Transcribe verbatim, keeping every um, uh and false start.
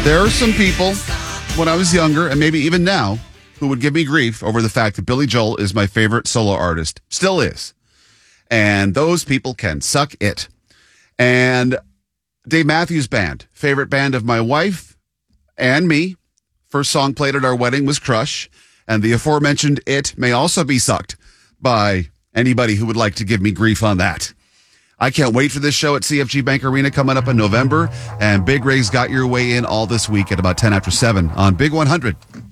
There are some people when I was younger, and maybe even now, who would give me grief over the fact that Billy Joel is my favorite solo artist. Still is. And those people can suck it. And Dave Matthews Band, favorite band of my wife and me. First song played at our wedding was Crush. And the aforementioned It may also be sucked by anybody who would like to give me grief on that. I can't wait for this show at C F G Bank Arena coming up in November. And Big Ray's got your way in all this week at about ten after seven on Big one hundred.